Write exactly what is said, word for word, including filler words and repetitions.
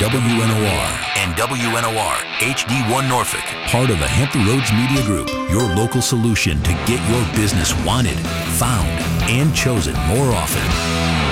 W N O R and W N O R H D one Norfolk, part of the Hampton Roads Media Group, your local solution to get your business wanted, found, and chosen more often.